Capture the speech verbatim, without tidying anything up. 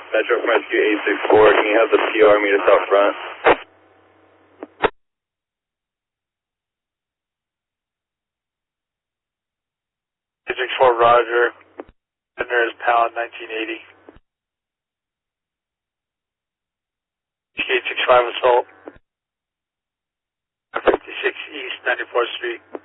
Metro from Rescue eight six four, can you have the P R meet us out front? eight six four, Roger. Sender is pound nineteen eighty. eight six five assault. fifty-six East ninety-fourth Street.